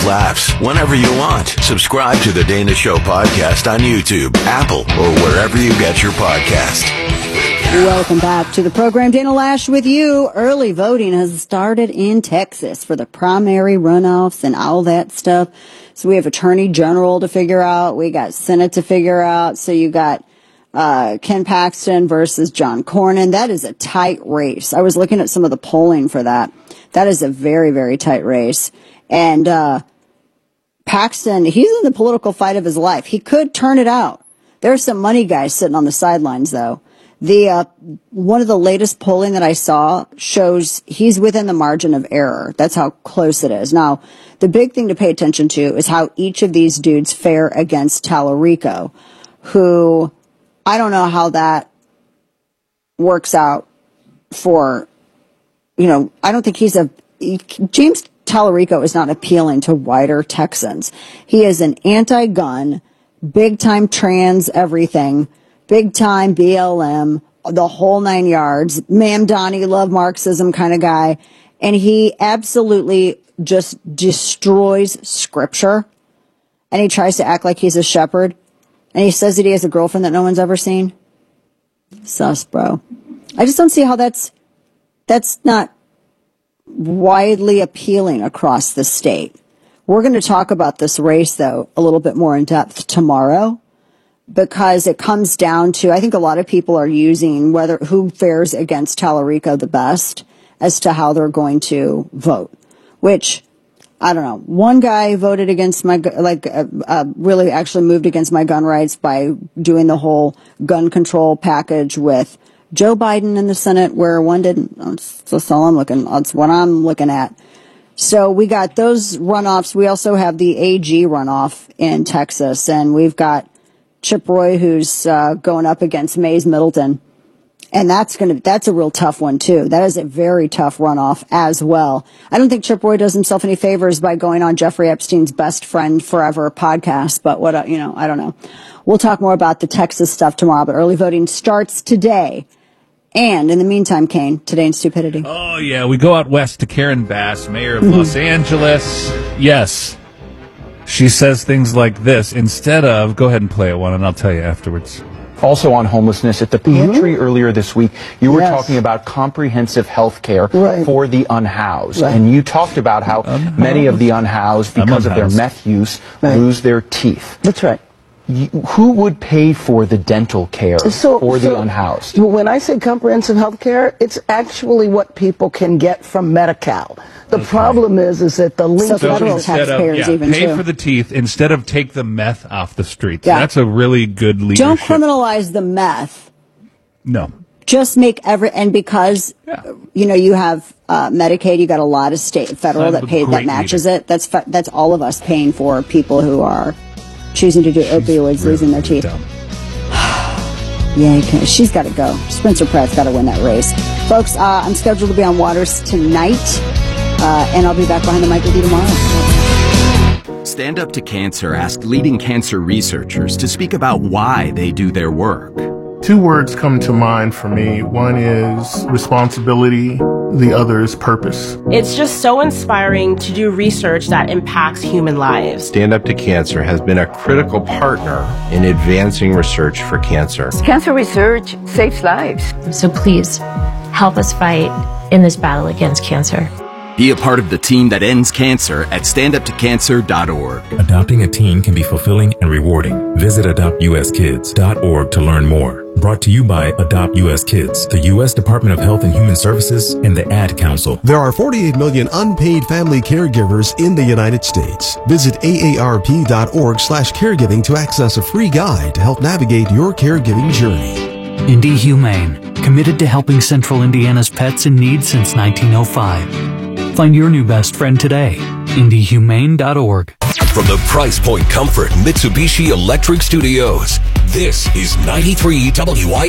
laughs whenever you want. Subscribe to the Dana Show podcast on YouTube, Apple, or wherever you get your podcast. Welcome back to the program. Dana Lash with you. Early voting has started in Texas for the primary runoffs and all that stuff. So we have Attorney General to figure out. We got Senate to figure out. So you got Ken Paxton versus John Cornyn. That is a tight race. I was looking at some of the polling for that. That is a very, very tight race. And Paxton, he's in the political fight of his life. He could turn it out. There are some money guys sitting on the sidelines, though. One of the latest polling that I saw shows he's within the margin of error. That's how close it is. Now, the big thing to pay attention to is how each of these dudes fare against Tallarico, who I don't know how that works out for, I don't think James Tallarico is not appealing to wider Texans. He is an anti-gun, big-time trans everything, big-time BLM, the whole 9 yards, Ma'am Donnie, love Marxism kind of guy. And he absolutely just destroys scripture. And he tries to act like he's a shepherd. And he says that he has a girlfriend that no one's ever seen. Sus, bro. I just don't see how that's not widely appealing across the state. We're going to talk about this race, though, a little bit more in depth tomorrow, because it comes down to, I think a lot of people are using who fares against Tallarico the best as to how they're going to vote, which, I don't know. One guy voted against really actually moved against my gun rights by doing the whole gun control package with Joe Biden in the Senate, where one didn't. That's all I'm looking. That's what I'm looking at. So we got those runoffs. We also have the AG runoff in Texas, and we've got Chip Roy, who's going up against Mays Middleton. And that's a real tough one, too. That is a very tough runoff as well. I don't think Chip Roy does himself any favors by going on Jeffrey Epstein's Best Friend Forever podcast, but I don't know. We'll talk more about the Texas stuff tomorrow, but early voting starts today. And in the meantime, Kane, Today in Stupidity. Oh, yeah. We go out west to Karen Bass, mayor of Los Angeles. Yes. She says things like this instead of, go ahead and play it one, and I'll tell you afterwards. Also on homelessness, at the pantry earlier this week, you were talking about comprehensive health care for the unhoused. Right. And you talked about how many of the unhoused, because of their meth use, lose their teeth. That's right. Who would pay for the dental care for the unhoused? When I say comprehensive health care, it's actually what people can get from Medi-Cal. The problem is that the link federal taxpayers pay for the teeth instead of take the meth off the streets. Yeah. That's a really good leadership. Don't criminalize the meth. No. Just make because you have Medicaid, you got a lot of federal that matches it. That's all of us paying for people who are choosing to do opioids, losing their teeth. Yeah, she's got to go. Spencer Pratt's got to win that race. Folks, I'm scheduled to be on Waters tonight, and I'll be back behind the mic with you tomorrow. Stand Up to Cancer asked leading cancer researchers to speak about why they do their work. Two words come to mind for me. One is responsibility. The other is purpose. It's just so inspiring to do research that impacts human lives. Stand Up to Cancer has been a critical partner in advancing research for cancer. Cancer research saves lives. So please, help us fight in this battle against cancer. Be a part of the team that ends cancer at standuptocancer.org. Adopting a teen can be fulfilling and rewarding. Visit adoptuskids.org to learn more. Brought to you by Adopt U.S. Kids, the U.S. Department of Health and Human Services, and the Ad Council. There are 48 million unpaid family caregivers in the United States. Visit aarp.org/caregiving to access a free guide to help navigate your caregiving journey. Indy Humane, committed to helping Central Indiana's pets in need since 1905. Find your new best friend today. IndyHumane.org. From the Price Point Comfort Mitsubishi Electric Studios, this is 93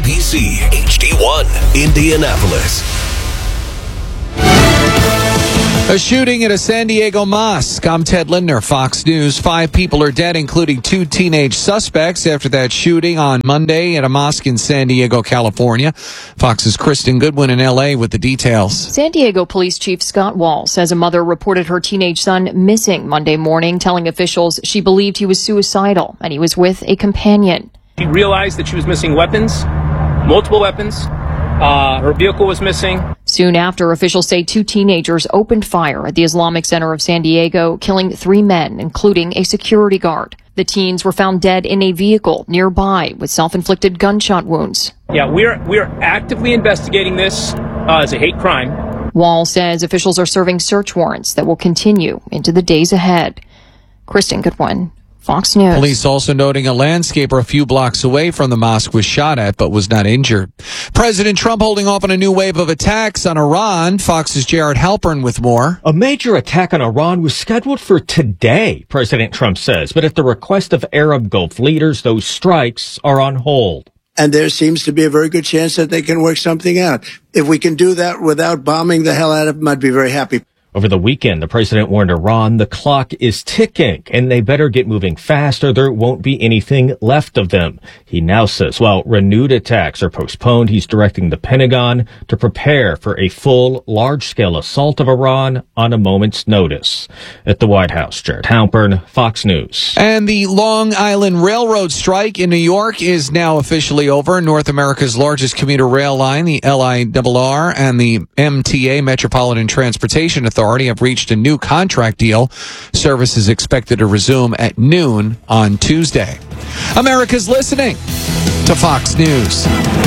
WIBC HD1, Indianapolis. A shooting at a San Diego mosque. I'm Ted Lindner, Fox News. 5 people are dead, including 2 teenage suspects after that shooting on Monday at a mosque in San Diego, California. Fox's Kristen Goodwin in L.A. with the details. San Diego Police Chief Scott Wall says a mother reported her teenage son missing Monday morning, telling officials she believed he was suicidal and he was with a companion. She realized that she was missing weapons, multiple weapons. Her vehicle was missing. Soon after, officials say 2 teenagers opened fire at the Islamic Center of San Diego, killing 3 men, including a security guard. The teens were found dead in a vehicle nearby with self-inflicted gunshot wounds. Yeah, we're actively investigating this as a hate crime. Wall says officials are serving search warrants that will continue into the days ahead. Kristen Goodwin, Fox News. Police also noting a landscaper a few blocks away from the mosque was shot at but was not injured. President Trump holding off on a new wave of attacks on Iran. Fox's Jared Halpern with more. A major attack on Iran was scheduled for today, President Trump says, but at the request of Arab Gulf leaders, those strikes are on hold. And there seems to be a very good chance that they can work something out. If we can do that without bombing the hell out of them, I'd be very happy. Over the weekend, the president warned Iran the clock is ticking and they better get moving fast or there won't be anything left of them. He now says, while renewed attacks are postponed, he's directing the Pentagon to prepare for a full, large-scale assault of Iran on a moment's notice. At the White House, Jared Halpern, Fox News. And the Long Island Railroad strike in New York is now officially over. North America's largest commuter rail line, the LIRR, and the MTA, Metropolitan Transportation Authority, have reached a new contract deal. Service is expected to resume at noon on Tuesday. America's listening to Fox News.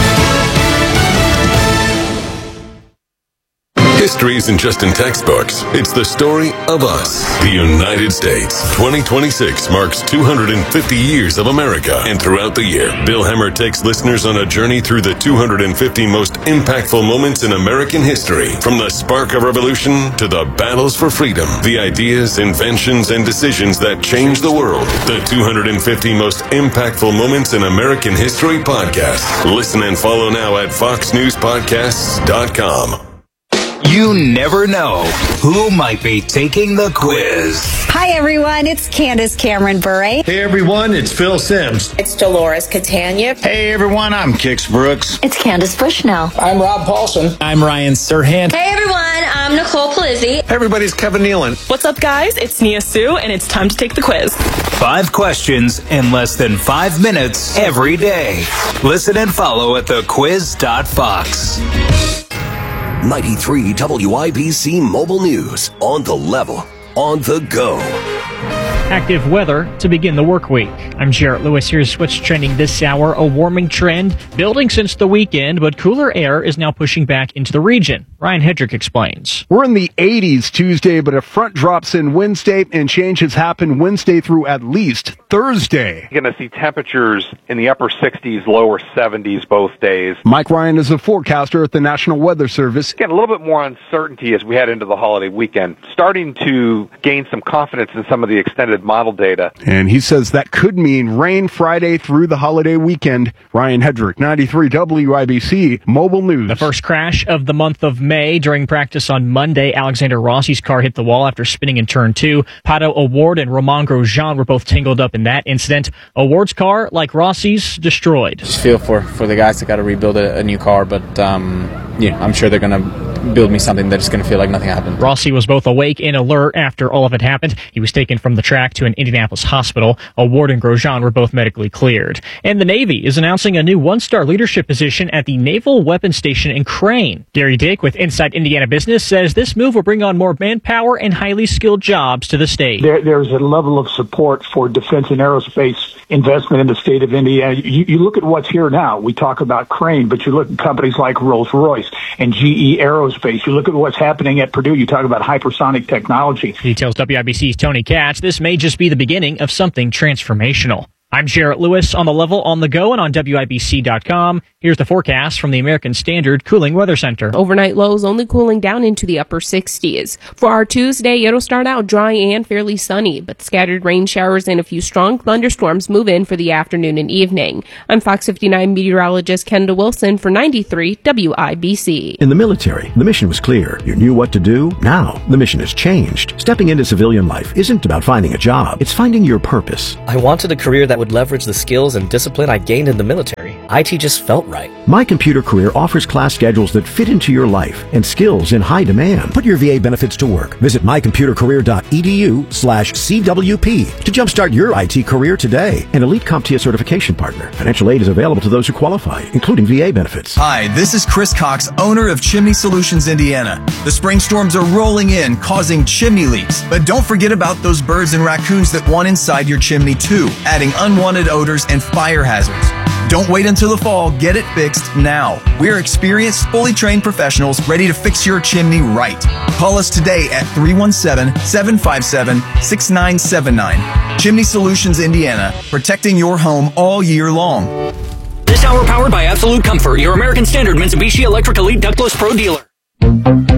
History isn't just in textbooks. It's the story of us. The United States. 2026 marks 250 years of America. And throughout the year, Bill Hemmer takes listeners on a journey through the 250 most impactful moments in American history. From the spark of revolution to the battles for freedom. The ideas, inventions, and decisions that changed the world. The 250 most impactful moments in American history podcast. Listen and follow now at foxnewspodcasts.com. You never know who might be taking the quiz. Hi, everyone. It's Candace Cameron Bure. Hey, everyone. It's Phil Sims. It's Dolores Catania. Hey, everyone. I'm Kix Brooks. It's Candace Bushnell. I'm Rob Paulson. I'm Ryan Serhant. Hey, everyone. I'm Nicole Palizzi. Hey, everybody's Kevin Nealon. What's up, guys? It's Nia Sue, and it's time to take the quiz. 5 questions in less than 5 minutes every day. Listen and follow at thequiz.fox. 93 WIBC Mobile News. On the level. On the go. Active weather to begin the work week. I'm Jarrett Lewis. Here's what's trending this hour. A warming trend building since the weekend, but cooler air is now pushing back into the region. Ryan Hedrick explains. We're in the 80s Tuesday, but a front drops in Wednesday, and changes happen Wednesday through at least Thursday. You're going to see temperatures in the upper 60s, lower 70s both days. Mike Ryan is a forecaster at the National Weather Service. Again, a little bit more uncertainty as we head into the holiday weekend. Starting to gain some confidence in some of the extended model data. And he says that could mean rain Friday through the holiday weekend. Ryan Hedrick, 93 WIBC Mobile News. The first crash of the month of May. During practice on Monday, Alexander Rossi's car hit the wall after spinning in turn 2. Pato O'Ward and Romain Grosjean were both tangled up in that incident. O'Ward's car, like Rossi's, destroyed. Just feel for the guys that got to rebuild a new car, but I'm sure they're going to build me something that's going to feel like nothing happened. Rossi was both awake and alert after all of it happened. He was taken from the track to an Indianapolis hospital. O'Ward and Grosjean were both medically cleared. And the Navy is announcing a new one-star leadership position at the Naval Weapons Station in Crane. Gary Dick with Inside Indiana Business says this move will bring on more manpower and highly skilled jobs to the state. There's a level of support for defense and aerospace investment in the state of Indiana. You look at what's here now. We talk about Crane, but you look at companies like Rolls-Royce and GE Aerospace. You look at what's happening at Purdue. You talk about hypersonic technology. He tells WIBC's Tony Katz this may just be the beginning of something transformational. I'm Jarrett Lewis on the level, on the go, and on WIBC.com. Here's the forecast from the American Standard Cooling Weather Center. Overnight lows only cooling down into the upper 60s. For our Tuesday, it'll start out dry and fairly sunny, but scattered rain showers and a few strong thunderstorms move in for the afternoon and evening. I'm Fox 59 meteorologist Kendall Wilson for 93 WIBC. In the military, the mission was clear. You knew what to do. Now, the mission has changed. Stepping into civilian life isn't about finding a job. It's finding your purpose. I wanted a career that would leverage the skills and discipline I gained in the military. IT just felt right. My Computer Career offers class schedules that fit into your life and skills in high demand. Put your VA benefits to work. Visit mycomputercareer.edu/CWP to jumpstart your IT career today. An elite CompTIA certification partner. Financial aid is available to those who qualify, including VA benefits. Hi, this is Chris Cox, owner of Chimney Solutions Indiana. The spring storms are rolling in, causing chimney leaks. But don't forget about those birds and raccoons that want inside your chimney too, adding unwanted odors and fire hazards. Don't wait until the fall. Get it fixed now. We're experienced, fully trained professionals ready to fix your chimney right. Call us today at 317-757-6979. Chimney Solutions Indiana, protecting your home all year long. This hour powered by Absolute Comfort, your American Standard Mitsubishi Electric Elite Ductless Pro dealer.